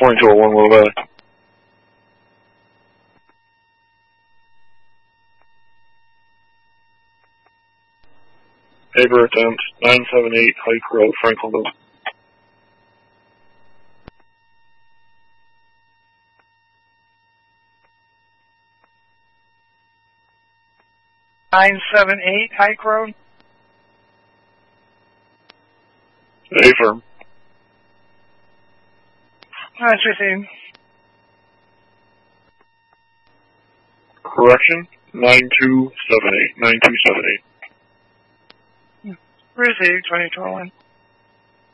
2201, Little Valley. Paper attempt, 978 Hike Road, Franklinville. Hike Road. A-firm. That's received. Correction, 9278. 9278. Received, 2201.